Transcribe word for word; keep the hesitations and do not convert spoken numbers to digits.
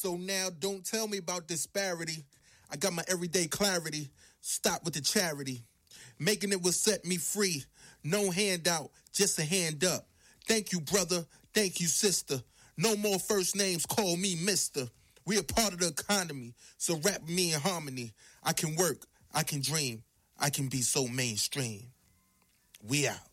So now don't tell me about disparity. I got my everyday clarity. Stop with the charity. Making it will set me free. No handout, just a hand up. Thank you, brother. Thank you, sister. No more first names, call me mister. We are part of the economy, so rap me in harmony. I can work, I can dream, I can be so mainstream. We out.